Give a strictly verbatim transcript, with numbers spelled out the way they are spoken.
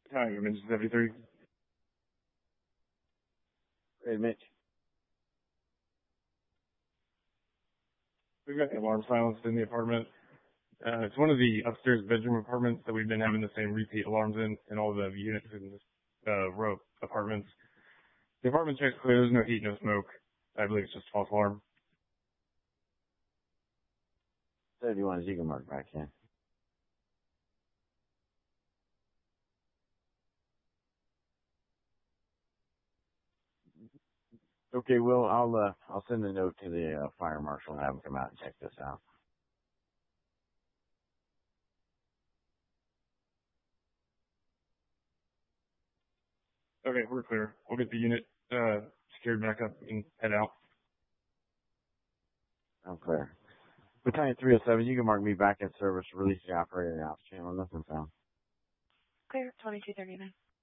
Hi, I'm Mitch seventy-three. Hey, Mitch. We've got the alarm silenced in the apartment. Uh, it's one of the upstairs bedroom apartments that we've been having the same repeat alarms in, in all the units in this uh, row of apartments. The apartment checks clear. There's no heat, no smoke. I believe it's just a false alarm. seventy-one, you can mark back in. Okay, well, I'll uh, I'll send a note to the uh, fire marshal and have him come out and check this out. Okay, we're clear. We'll get the unit uh, secured back up and head out. I'm clear. Battalion three oh seven, you can mark me back in service. Release the operator out. Channel nothing found. Clear, twenty-two thirty-nine.